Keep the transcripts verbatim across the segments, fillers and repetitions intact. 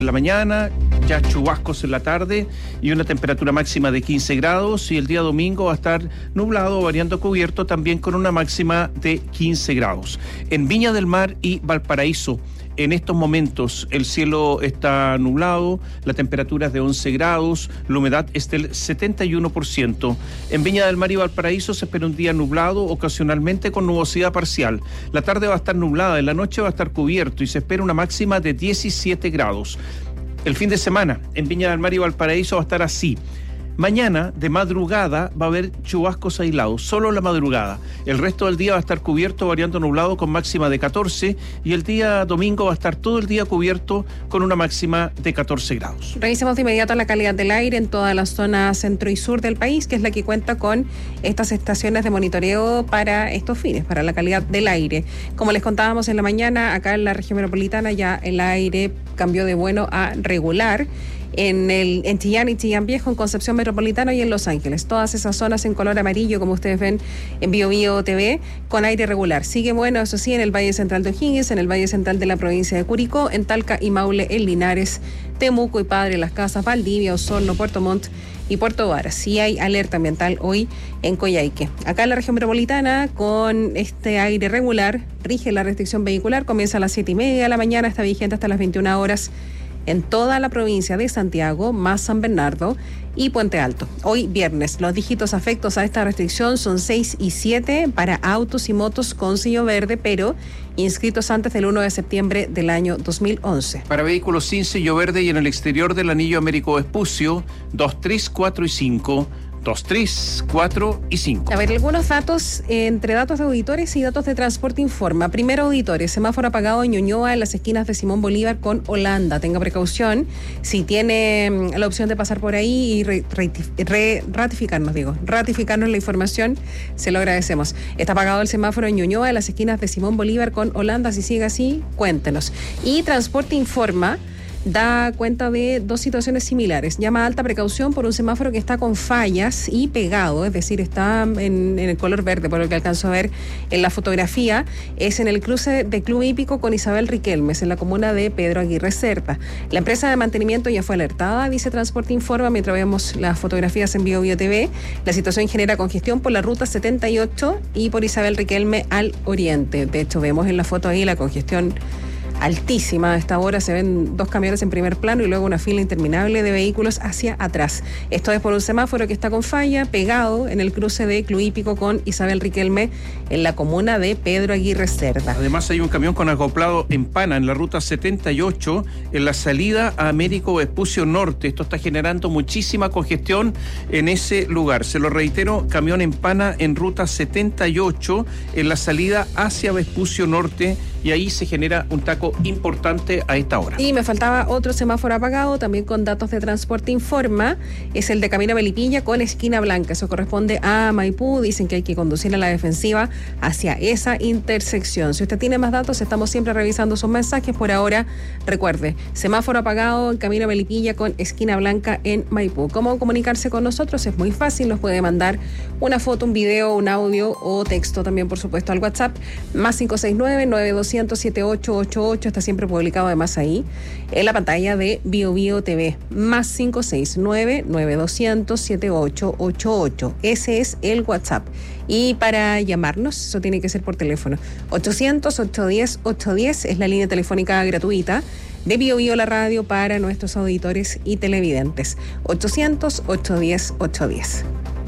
la mañana, ya chubascos en la tarde y una temperatura máxima de quince grados, y el día domingo va a estar nublado, variando cubierto, también con una máxima de quince grados. En Viña del Mar y Valparaíso, en estos momentos el cielo está nublado, la temperatura es de once grados, la humedad es del setenta y uno por ciento. En Viña del Mar y Valparaíso se espera un día nublado, ocasionalmente con nubosidad parcial. La tarde va a estar nublada, en la noche va a estar cubierto y se espera una máxima de diecisiete grados. El fin de semana en Viña del Mar y Valparaíso va a estar así. Mañana, de madrugada, va a haber chubascos aislados, solo la madrugada. El resto del día va a estar cubierto, variando nublado, con máxima de catorce, y el día domingo va a estar todo el día cubierto con una máxima de catorce grados. Revisemos de inmediato la calidad del aire en toda la zona centro y sur del país, que es la que cuenta con estas estaciones de monitoreo para estos fines, para la calidad del aire. Como les contábamos en la mañana, acá en la región metropolitana ya el aire cambió de bueno a regular. En, el, en Chillán y Chillán Viejo, en Concepción Metropolitana y en Los Ángeles. Todas esas zonas en color amarillo, como ustedes ven en Bio Bio T V, con aire regular. Sigue bueno, eso sí, en el Valle Central de O'Higgins, en el Valle Central de la provincia de Curicó, en Talca y Maule, en Linares, Temuco y Padre Las Casas, Valdivia, Osorno, Puerto Montt y Puerto Varas. Sí hay alerta ambiental hoy en Coyhaique. Acá en la región metropolitana, con este aire regular, rige la restricción vehicular. Comienza a las siete y media de la mañana, está vigente hasta las veintiuna horas en toda la provincia de Santiago, más San Bernardo y Puente Alto. Hoy viernes, los dígitos afectos a esta restricción son seis y siete para autos y motos con sello verde, pero inscritos antes del uno de septiembre del año dos mil once. Para vehículos sin sello verde y en el exterior del anillo Américo Vespucio, dos, tres, cuatro y cinco, dos, tres, cuatro y cinco. A ver, algunos datos, entre datos de auditores y datos de Transporte Informa. Primero, auditores, semáforo apagado en Ñuñoa, en las esquinas de Simón Bolívar con Holanda. Tenga precaución si tiene la opción de pasar por ahí y re, re, re, ratificarnos, digo, ratificarnos la información, se lo agradecemos. Está apagado el semáforo en Ñuñoa, en las esquinas de Simón Bolívar con Holanda. Si sigue así, cuéntenos. Y Transporte Informa da cuenta de dos situaciones similares. Llama a alta precaución por un semáforo que está con fallas y pegado, es decir, está en, en el color verde, por lo que alcanzo a ver en la fotografía. Es en el cruce de Club Hípico con Isabel Riquelmes, en la comuna de Pedro Aguirre Cerda. La empresa de mantenimiento ya fue alertada, dice Transporte Informa, mientras vemos las fotografías en Bio Bio T V. La situación genera congestión por la ruta setenta y ocho y por Isabel Riquelme al oriente. De hecho, vemos en la foto ahí la congestión altísima. A esta hora se ven dos camiones en primer plano y luego una fila interminable de vehículos hacia atrás. Esto es por un semáforo que está con falla, pegado en el cruce de Club Hípico con Isabel Riquelme, en la comuna de Pedro Aguirre Cerda. Además hay un camión con acoplado en Pana, en la ruta setenta y ocho, en la salida a Américo Vespucio Norte. Esto está generando muchísima congestión en ese lugar. Se lo reitero, camión en Pana en ruta setenta y ocho, en la salida hacia Vespucio Norte, y ahí se genera un taco importante a esta hora. Y me faltaba otro semáforo apagado, también con datos de Transporte Informa, es el de Camino Melipilla con esquina blanca. Eso corresponde a Maipú. Dicen que hay que conducir a la defensiva hacia esa intersección. Si usted tiene más datos, estamos siempre revisando sus mensajes. Por ahora, recuerde, semáforo apagado en Camino Melipilla con esquina blanca en Maipú. ¿Cómo comunicarse con nosotros? Es muy fácil, nos puede mandar una foto, un video, un audio o texto también, por supuesto, al WhatsApp, más cinco seis nueve, nueve dos cero cero, siete ocho ocho ocho. Está siempre publicado además ahí en la pantalla de Bio Bio T V, más cinco seis nueve, nueve dos cero cero, siete ocho ocho ocho. Ese es el WhatsApp. Y para llamarnos, eso tiene que ser por teléfono. ochocientos, ochocientos diez, ochocientos diez es la línea telefónica gratuita de Bio Bio la radio para nuestros auditores y televidentes. ochocientos, ochocientos diez, ochocientos diez.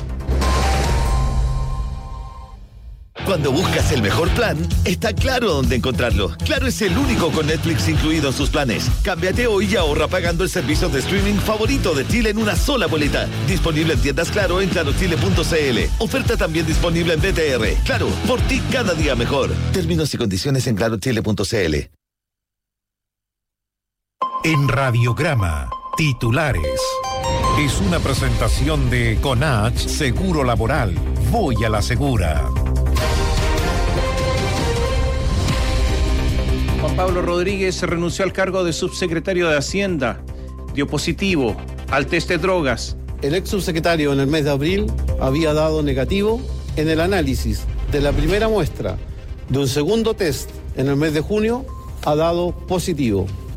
Cuando buscas el mejor plan, está claro dónde encontrarlo. Claro es el único con Netflix incluido en sus planes. Cámbiate hoy y ahorra pagando el servicio de streaming favorito de Chile en una sola boleta. Disponible en tiendas Claro en claro chile punto c l. Oferta también disponible en B T R. Claro, por ti cada día mejor. Términos y condiciones en claro chile punto c l. En Radiograma, titulares. Es una presentación de CONACH Seguro Laboral. Voy a la segura. Juan Pablo Rodríguez renunció al cargo de subsecretario de Hacienda. Dio positivo al test de drogas. El ex subsecretario en el mes de abril había dado negativo en el análisis de la primera muestra. De un segundo test en el mes de junio ha dado positivo.